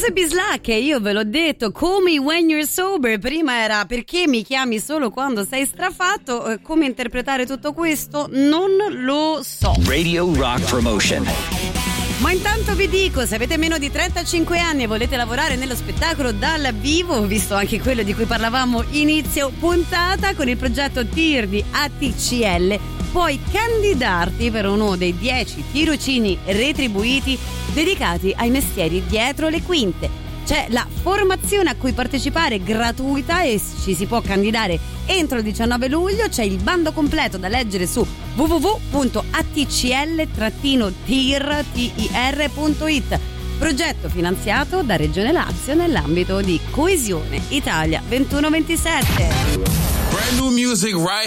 Giuseppe Bislacchi, io ve l'ho detto, Call Me When You're Sober. Prima era perché mi chiami solo quando sei strafatto. Come interpretare tutto questo non lo so. Radio Rock Promotion. Ma intanto vi dico, se avete meno di 35 anni e volete lavorare nello spettacolo dal vivo, visto anche quello di cui parlavamo inizio puntata, con il progetto TIR di ATCL, puoi candidarti per uno dei 10 tirocini retribuiti dedicati ai mestieri dietro le quinte. C'è la formazione a cui partecipare gratuita e ci si può candidare entro il 19 luglio. C'è il bando completo da leggere su www.atcl-tir.it. Progetto finanziato da Regione Lazio nell'ambito di Coesione Italia 21-27. Brand new music right